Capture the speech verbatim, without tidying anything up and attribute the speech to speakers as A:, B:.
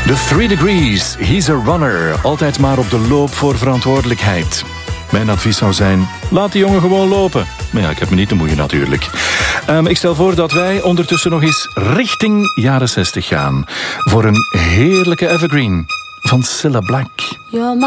A: The Three Degrees, he's a runner. Altijd maar op de loop voor verantwoordelijkheid. Mijn advies zou zijn, laat die jongen gewoon lopen. Maar ja, ik heb me niet te moeien natuurlijk. Um, ik stel voor dat wij ondertussen nog eens richting jaren zestig gaan. Voor een heerlijke evergreen van Cilla Black.